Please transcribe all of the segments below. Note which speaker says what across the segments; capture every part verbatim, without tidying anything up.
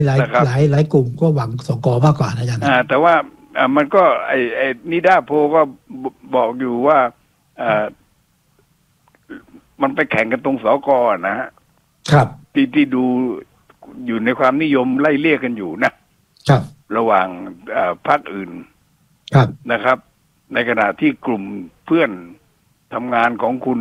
Speaker 1: หลายหลายหลายกลุ่มก็หวังสกมากกว่านะอาจารย์
Speaker 2: อ่าแต่ว่าอ่ามันก็ไอ้ไอ้นิดาโพก็บอกอยู่ว่าอ่ามันไปแข่งกันตรงสกนะฮะ
Speaker 1: ครับ
Speaker 2: ที่ที่ดูอยู่ในความนิยมไล่เลี่ยกันอยู่นะครับระหว่างพรรคอื่น
Speaker 1: ครับ
Speaker 2: นะครับในขณะที่กลุ่มเพื่อนทำงานของคุณ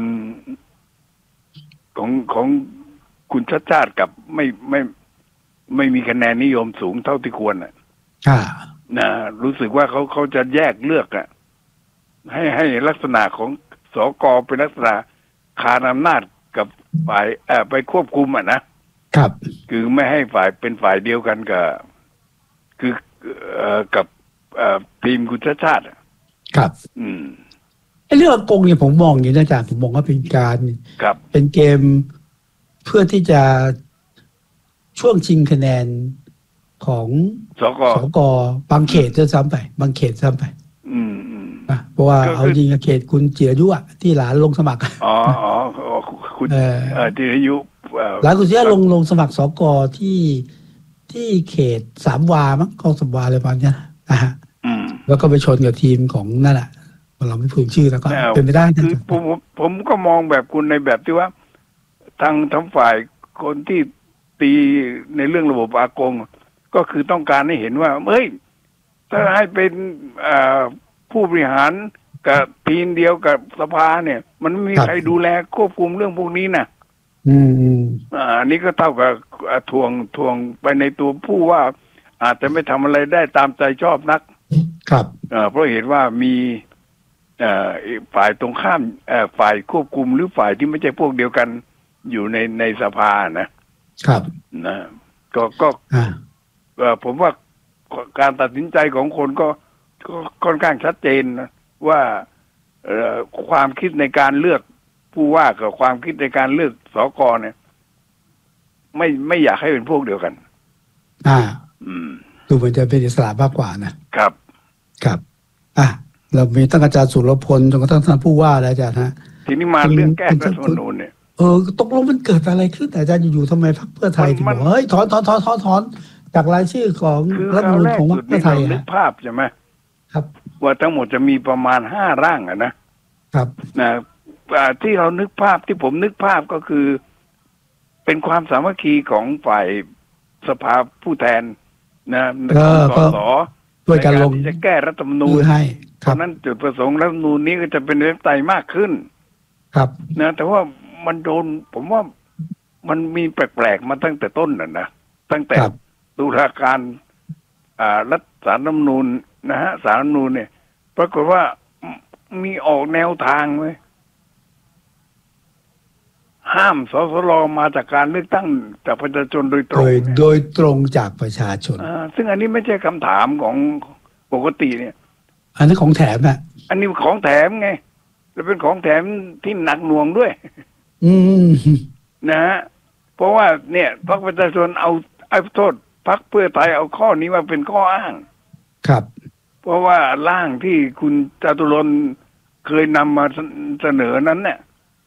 Speaker 2: ของของคุณชาติชาติกับไม่ไม่ไม่มีคะแนนนิยมสูงเท่าที่ควรอ่ะนะรู้สึกว่าเขาเขาจะแยกเลือกอ่ะให้ให้ลักษณะของสกเป็นลักษณะคานอำนาจกับฝ่ายเอ่อไปควบคุมอ่ะนะครับคือไม่ให้ฝ่ายเป็นฝ่ายเดียวกันกับคือเอ่อกับเอ่อทีมคุณชาติชาติ
Speaker 1: ครับ
Speaker 2: อืม
Speaker 1: ไอ้เรื่องโกงเนี่ยผมมองอย่างนี้นะอาจารย์ผมมองว่าเป็นการ
Speaker 2: ครับ
Speaker 1: เป็นเกมเพื่อที่จะช่วงชิงคะแนนของ
Speaker 2: สก
Speaker 1: สกบางเขตจะซ้ำไปบางเขตซ้ำไป
Speaker 2: อืมอืม
Speaker 1: เพราะว่าเอาจริงเขตคุณจิรายุอ่ะที่หลานลงสมัคร
Speaker 2: อ๋ออ๋อคุณเอ่อจิรายุ
Speaker 1: หลานคุณจิราลงลงสมัครสกที่ที่เขตสามวามั้งกองสามวาอะไรประมาณนี้นะฮะแล้วก็ไปชนกับทีมของนั่นแหละเราไม่พูดชื่อแล้วก็เป็นไปได้
Speaker 2: คือผมผมก็มองแบบคุณในแบบที่ว่าทางทั้งฝ่ายคนที่ตีในเรื่องระบบอากงก็คือต้องการให้เห็นว่าเฮ้ยถ้าให้เป็นผู้บริหารกับทีมเดียวกับสภาเนี่ยมันไม่มีใครดูแลควบคุมเรื่องพวกนี้นะ
Speaker 1: อืม
Speaker 2: อ่านี่ก็เท่ากับทวงทวงไปในตัวผู้ว่าอาจจะไม่ทำอะไรได้ตามใจชอบนัก
Speaker 1: ครับ
Speaker 2: เพราะเห็นว่ามีฝ่ายตรงข้ามฝ่ายควบคุมหรือฝ่ายที่ไม่ใช่พวกเดียวกันอยู่ในในสภานะครับนะก็ก็ผมว่าการตัดสินใจของคนก็ค่อนข้างชัดเจนนะว่าความคิดในการเลือกผู้ว่ากับความคิดในการเลือกสกเนี่ยไม่ไม่อยากให้เป็นพวกเดียวกัน
Speaker 1: อ่าอืมดูเหมือนจะเป็นอิสระมากกว่านะครับครับอ่ะเรามีตั้งอาจารย์สุรพลจนกระทั่งท่านผู้ว่าแล้วอาจารย์ฮะ
Speaker 2: ทีนี้มาเรื่องแก้รัฐธรรมนูญเนี่ย
Speaker 1: เออตกลงมันเกิดอะไรขึ้นอาจารย์อยู่ๆทำไมพรรคเพื่อไทยถึงบอกเฮ้ยถอนถอนถอนถอนถอนจากรายชื่อของรัฐธรรมนูญของพรรคเพื่อไทย
Speaker 2: นึกภาพใช่ไหม
Speaker 1: ครับ
Speaker 2: ว่าทั้งหมดจะมีประมาณห้าร่างอะนะครับนะที่เรานึกภาพที่ผมนึกภาพก็คือเป็นความสามัคคีของฝ่ายสภาผู้แทนนะของสส
Speaker 1: ด้วยการลง
Speaker 2: ที่จะแก้รัฐธรรมนูญ
Speaker 1: ให้
Speaker 2: เพราะนั้นจุดประสงค์รัฐธรรมนูญนี้ก็จะเป็นเรื่องไตมากขึ้น
Speaker 1: ครับ
Speaker 2: นะแต่ว่ามันโดนผมว่ามันมีแปลกๆมาตั้งแต่ต้นน่ะนะตั้งแต่ตุลาการอ่ารัฐศาลรัฐธรรมนูญนะฮะศาลรัฐธรรมนูญเนี่ยปรากฏว่ามีออกแนวทางไว้ห้ามสสรมาจากการเลือกตั้งจากประชาชนโดยตรง
Speaker 1: โดยตรงจากประชาชน
Speaker 2: ซึ่งอันนี้ไม่ใช่คำถามของปกติเนี่ย
Speaker 1: อันนี้ของแถมอ่ะ
Speaker 2: อันนี้ของแถมไงแล้วเป็นของแถมที่หนักหน่วงด้วย
Speaker 1: อืม
Speaker 2: นะฮะเพราะว่าเนี่ยพรรคประชาชนเอาไอ้โทษพรรคเพื่อไทยเอาข้อนี้มาเป็นข้ออ้าง
Speaker 1: ครับ
Speaker 2: เพราะว่าร่างที่คุณจตุรนต์เคยนำมาเสนอนั้นเนี่ย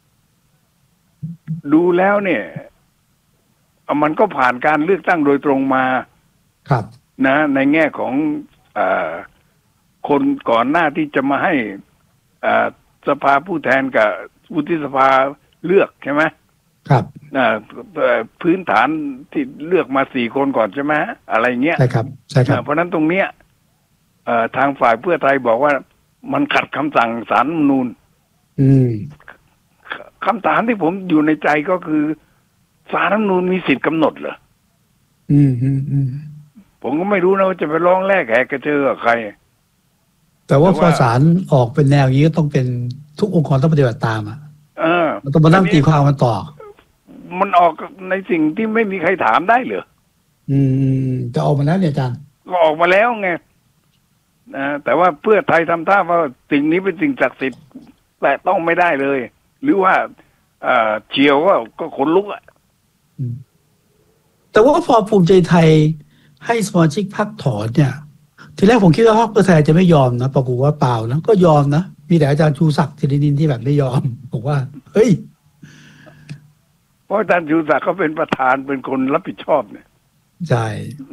Speaker 2: ดูแล้วเนี่ยมันก็ผ่านการเลือกตั้งโดยตรงมา
Speaker 1: ครับ
Speaker 2: นะในแง่ของอ่าคนก่อนหน้าที่จะมาให้อ่าสภาผู้แทนกับวุฒิสภาเลือกใช่ไหม
Speaker 1: ครับ
Speaker 2: อ่าพื้นฐานที่เลือกมาสี่คนก่อนใช่ไหมอะไรเงี้ย
Speaker 1: ใช่ครับใช่ครับ
Speaker 2: เพราะนั้นตรงเนี้ยทางฝ่ายเพื่อไทยบอกว่ามันขัดคำสั่งศาลรัฐธรรมนูญ
Speaker 1: อืม
Speaker 2: คำถามที่ผมอยู่ในใจก็คือศาลรัฐธรรมนูญมีสิทธิ์กำหนดเหรอ
Speaker 1: อืมอืมอืม
Speaker 2: ผมก็ไม่รู้นะว่าจะไปร้องแลกแหกกระเจอกับใคร
Speaker 1: แต่ว่าพอศาลออกเป็นแนวนี้ก็ต้องเป็นทุกองค์กรต้องปฏิบัติตามอ่ะ
Speaker 2: เออ
Speaker 1: มันต้องมานั่งตีความกันต่อ
Speaker 2: มันออกในสิ่งที่ไม่มีใครถามได้เหรอ
Speaker 1: อืมจะออกมาแล้วเนี่ยอาจารย์
Speaker 2: ก็ออกมาแล้วไงนะแต่ว่าเพื่อไทยทำท่าว่าสิ่งนี้เป็นสิ่งศักดิ์สิทธิ์แต่ต้องไม่ได้เลยหรือว่าเฉียวก็ก็ขนลุกอ่ะ
Speaker 1: แต่ว่าพอภูมิใจไทยให้สมาชิกพรรคถอนเนี่ยทีแรกผมคิดว่าพรรคเพื่อไทยจะไม่ยอมนะปรากฏว่าเปล่านะก็ยอมนะมีแต่อาจารย์ชูศักดิ์ศิรินินที่แบบไม่ยอมบอกว่าเฮ้ย
Speaker 2: เพราะอาจารย์ชูศักดิ์เขาเป็นประธานเป็นคนรับผิดชอบเนี่ย
Speaker 1: ใช่